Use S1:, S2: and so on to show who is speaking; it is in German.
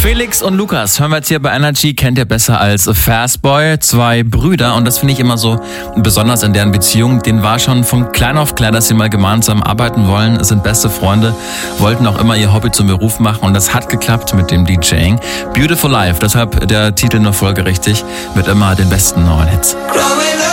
S1: Felix und Lukas hören wir jetzt hier bei Energy, kennt ihr besser als Fastboy, 2 Brüder, und das finde ich immer so besonders in deren Beziehung. Denen war schon von klein auf klar, dass sie mal gemeinsam arbeiten wollen, sind beste Freunde, wollten auch immer ihr Hobby zum Beruf machen, und das hat geklappt mit dem DJing. Beautiful Life, deshalb der Titel nur folgerichtig, mit immer den besten neuen Hits.